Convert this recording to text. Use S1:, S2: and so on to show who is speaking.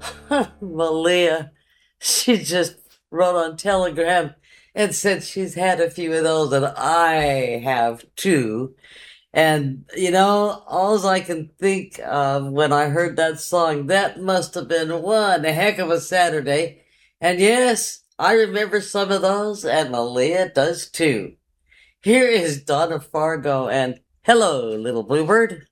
S1: Malia, she just wrote on Telegram and said she's had a few of those, and I have too. And all I can think of when I heard that song, that must have been one heck of a Saturday. And yes, I remember some of those, and Malia does too. Here is Donna Fargo and Hello, Little Bluebird.